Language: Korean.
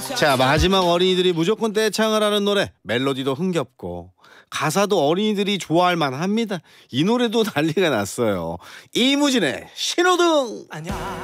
자, 마지막 어린이들이 무조건 떼창을 하는 노래. 멜로디도 흥겹고 가사도 어린이들이 좋아할 만합니다. 이 노래도 난리가 났어요. 이무진의 신호등.